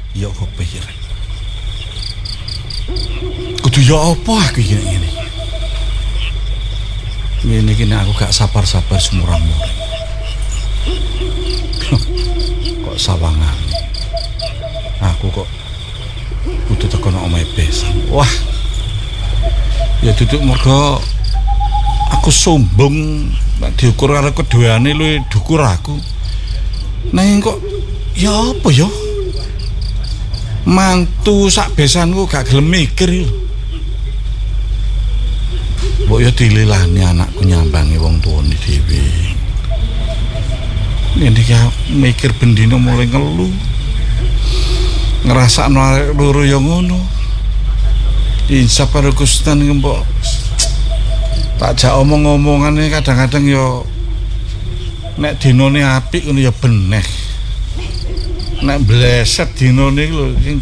Ya kepikir. Kudu ya apa aku iki ngene. Ngene iki aku gak sabar-sabar semurang-murang. Kok sawangan. Aku kok kudu tekan omahe besan. Wah. Ya duduk mergo aku sombong diukur karo keduane luwih dukur aku. Nang kok ya apa ya? Mantu sak besanku gak gelem mikir lho. Mbok ya dililani anakku nyambangi wong tuane dhewe. Ngene iki mikir bendina mulai ngelu. Ngrasakno arek loro ya ngono. Insap karo Gustan mbok tak jak omong-omongane kadang-kadang ya nek dinane apik ngono ya beneh. Nek bleset dinane lho sing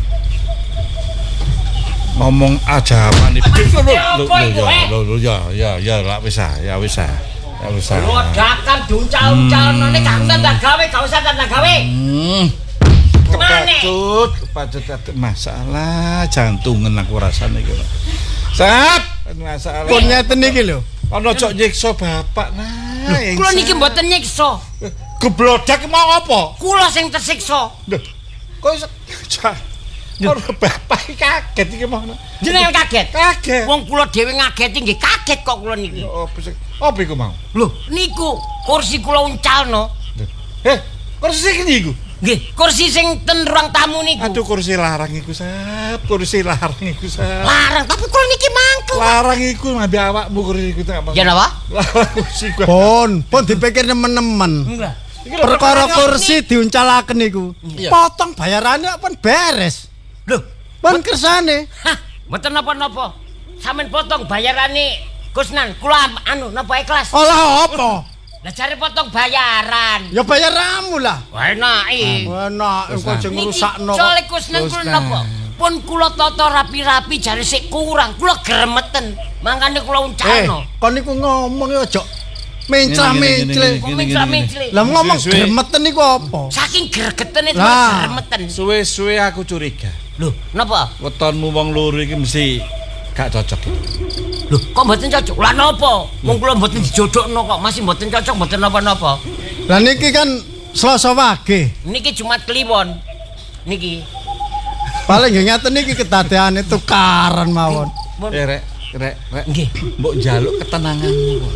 ngomong aja apane. Lho ya lak wis ya wis. Ya wis. Lho dakan diuncal-uncalno nek gak tak gawe gak usah tak gawe. Kepacut masalah jantungan aku rasane iki. Sap, masalah. Pun ngeten iki lho. Ana cok nyiksa bapak nah. Kula niki mboten nyiksa. Geblodak mau apa? Kula sing tersiksa. Lho. Kok iso Kok bapak kaget iki mau. Jenengan kaget? Kaget. Wong kula dhewe ngageti nggih kaget kok kula niki. Apa iku mau? Lho, niku kursi kula uncalno. Kursi iki niku. Nggih, kursi sing ten ruang tamu niku. Aduh, kursi larang iku, Sap. Kursi larang iku, Sap. Larang, tapi kula niki mangkel. Larang iku mambe awakmu kursi iku tak. Ya napa? Larang kursi ku. Pun dipikir nemen-nemen. Enggak. Perkara kursi diuncalaken niku. Potong bayarane pun beres. Lho, Pun kersane. hah, mboten napa-napa. Sampeyan potong bayarane Gusnan, kula napa ikhlas. Olah apa? Lah jare potong bayaran. Ya bayar ramu lah. Wah enake. Enak engko sing ngrusakno. Soale Gusnan kula napa? Pun kula tata rapi-rapi jare sik kurang. Kula gremeten. Mangkane kula uncalno. Kon niku ngomong ya aja menclah-menchle. Mencla-mencli. Lah ngomong gremeten niku apa? Saking gregetene itu Lah. gremeten. Suwe-suwe aku curiga. Lho, napa? Wetonmu wong loro iki mesti gak cocok. Lho, kok mboten cocok? Lah napa? Wong kula mboten dijodhokno kok, masih mboten cocok, mboten napa-napa. Lah niki kan Selasa Wage. Niki Jumat Kliwon. Niki. Paling nggih ngeten iki kedadeane tukaran mawon. Rek. Nggih. Mbok njaluk ketenanganmu kok.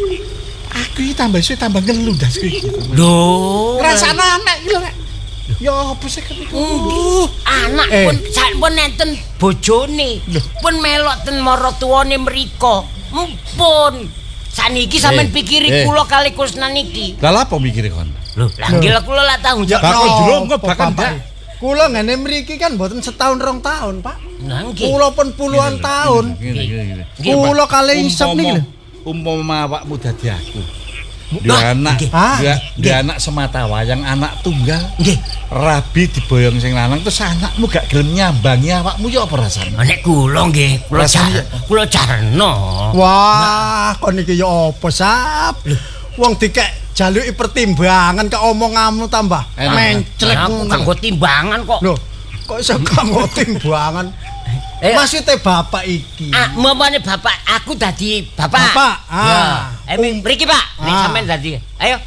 Aku iki tambah suwe tambah ngelu dasku iki. Lho, Rasane anak iki lho, Rek. Ya apa sih keniku? anak pun nenten bojone. Pun melok ten maratuwane mriko. Mumpun. Saniki sampean pikiri kula kali Kusnan iki. Lah apa mikire kon? Lho, lah nggih kula lak tanggung jawab. Bakal jero bahkan ndak. Kula ngene mriki kan mboten setahun rong tahun, Pak. Nah nggih. Kula pun puluhan tahun. Gini. Kula kalih isep niki lho. Umpama awakmu dadi aku. Dia anak, dia anak semata wayang, anak tunggal. Nggih. Rabi diboyong sing lanang terus anakmu gak gelem nyambangi awakmu ya apa rasane? Nek kula nggih, kula jarno. Wah, kon iki ya apa, Sap? Wong dikek jaluki pertimbangan ke omonganmu tambah menclek. Aku kanggo timbangan kok. Lho, kok iso kanggo timbangan? Maksudnya bapak iki. Mamane bapak, aku dadi bapak. Bapak. Ya. Mriki Pak, nek sampean dadi. Ayo.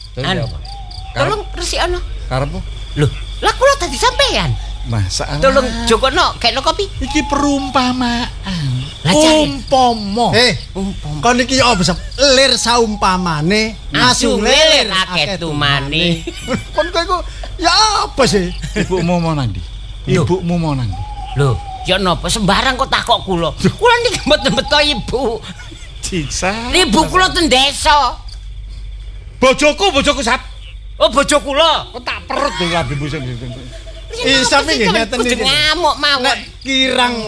Tolong resikono. Karepmu? Lho, lah kula dadi sampean. Masalah. Tolong jokono kekno kopi. Iki perumpamaan. Lah jare. Umpama. Kon iki ya apa, Sap? Lir saumpamane, asu lilir akeh tumane. Kon kowe iku ya apa sih? Ibumu mau nang ndi? Ibumu mau nang ndi? Lho, ya napa sembarang kok takok kula. Kula niki mboten beto ibu. Cisa. Ibu kula ten desa. Bojoku Sap. Oh, bojo kula. Kok tak perut lho lambimu sing. Isap iki ngeten iki. Ngamuk mawon. Kirang